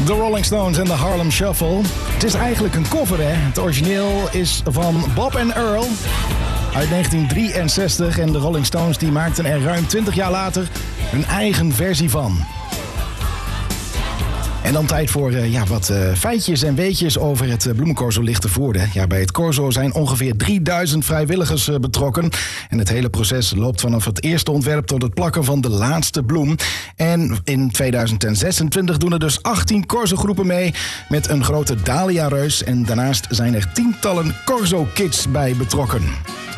The Rolling Stones en de Harlem Shuffle. Het is eigenlijk een cover, hè? Het origineel is van Bob and Earl uit 1963. En de Rolling Stones die maakten er ruim 20 jaar later hun eigen versie van. En dan tijd voor wat feitjes en weetjes over het Bloemencorso Lichtenvoorde. Ja, bij het Corso zijn ongeveer 3000 vrijwilligers betrokken. En het hele proces loopt vanaf het eerste ontwerp tot het plakken van de laatste bloem. En in 2026 doen er dus 18 Corso-groepen mee met een grote Dahlia-reus. En daarnaast zijn er tientallen Corso-kids bij betrokken.